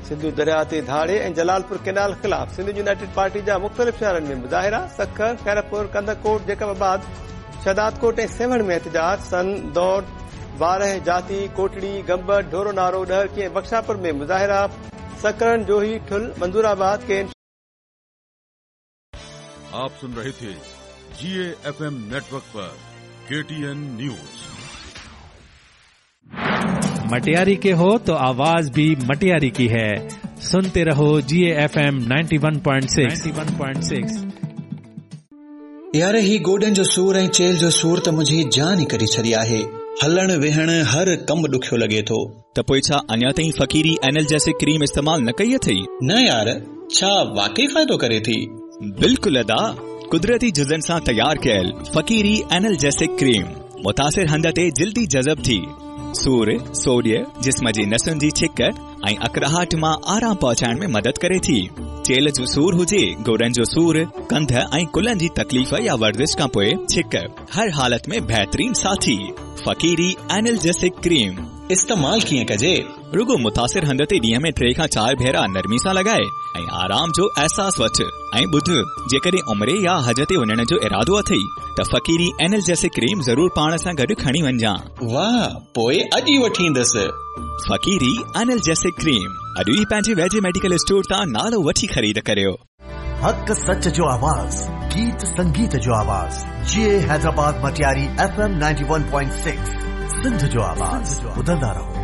सिंधु दरिया ते धाड़े ऐं जलालपुर कैनाल ख़िलाफ़ सिंध यूनाइटेड पार्टी जा मुख़्तलिफ़ शहरनि में मुज़ाहिरा। सखर, खैरपुर, कंदरकोट, जैकबाबाद, शहदादकोट ऐं सेवण में एहतजाज। सन, दौड़, 12, जाती, कोटड़ी, गंबर, ढोरो नारो, डहरकी ऐं बख्शापुर में मुज़ाहिरा। सकरन, जोही, ठुल, मंजूराबाद के। आप सुन रहे थे GAFM नेटवर्क पर KTN न्यूज। मटियारी के हो तो आवाज भी मटियारी की है। सुनते रहो GAFM 91.6। यार ही गोडन जो सूर ऐं चेल जो सूर त मुझी जान ई करी छॾी आहे। हलण वेहण हर कम ॾुखियो लॻे थो। त पोइ छा अञा ताईं फ़कीरी एनाल्जेसिक क्रीम इस्तेमाल न कई अथई? न यार, छा वाकई फ़ाइदो करे थी? बिल्कुल अदा। कुदरती जुज़न सां तैयार कयल फ़कीरी एनाल्जेसिक क्रीम मुतासिर हंध ते जल्दी जज़ब थी सूर, सोडिय, जिस्म जी नसुनि जी छिक ऐं अकड़ाहट मां आराम पहुचाइण में मदद करे थी। चेल जो सूर हुजे, गोडन जो सूर, कंध ऐं कुल्हनि जी तकलीफ़ या वर्जिश खां पोइ छिक, हर हालत में बेहतरीन साथी। फ़कीरी एनाल्जेसिक क्रीम इस्तेमाल कीअं कजे? रुगो मुतासिर हंध ते ॾींहं में 3 खां 4 भेरा नरमी सां लॻाए ऐं आराम जो अहसास वठ। ऐं ॿुध, जेकॾहिं उमरे या हज ते वञण जो इरादो अथई त फ़कीरी एनाल्जेसिक क्रीम ज़रूर पाण सां गॾु खणी वञजां। वाह, पोइ अॼु ई वठी ईंदसि। फ़कीरी एनाल्जेसिक क्रीम अॼु ई पंहिंजे वेझे मेडिकल स्टोर तां नालो वठी ख़रीद करियो। हक़ सच जो आवाज़, गीत संगीत जो आवाज़। GA हैदराबाद मटियारी FM 91.6 सिंध जो आवाज़। ॿुधंदा रहो।